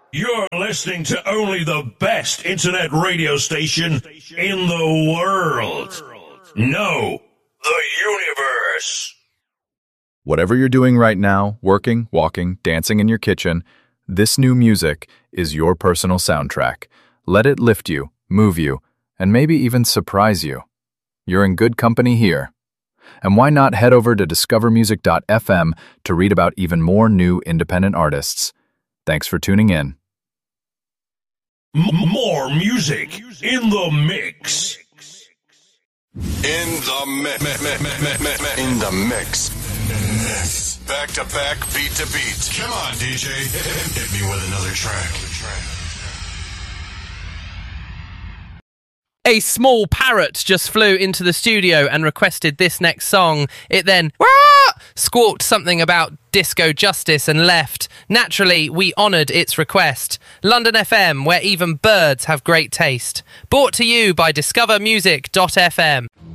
You're listening to only the best internet radio station in the world. No, the universe. Whatever you're doing right now, working, walking, dancing in your kitchen, this new music is your personal soundtrack. Let it lift you, move you, and maybe even surprise you. You're in good company here. And why not head over to discovermusic.fm to read about even more new independent artists. Thanks for tuning in. More music in the mix. In the mix. Back to back, beat to beat. Come on, DJ. Hit me with another track. A small parrot just flew into the studio and requested this next song. It then squawked something about disco justice and left. Naturally, we honoured its request. London FM, where even birds have great taste. Brought to you by discovermusic.fm.